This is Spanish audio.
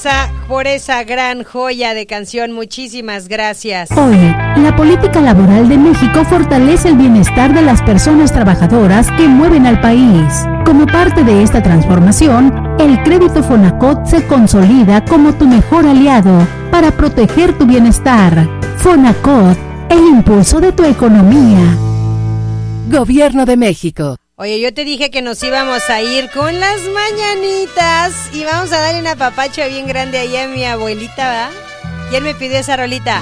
Por esa gran joya de canción, muchísimas gracias. Hoy, la política laboral de México fortalece el bienestar de las personas trabajadoras que mueven al país. Como parte de esta transformación, el crédito Fonacot se consolida como tu mejor aliado para proteger tu bienestar. Fonacot, el impulso de tu economía. Gobierno de México. Oye, yo te dije que nos íbamos a ir con las mañanitas y vamos a darle un apapacho bien grande allá a mi abuelita, ¿verdad? ¿Quién me pidió esa rolita?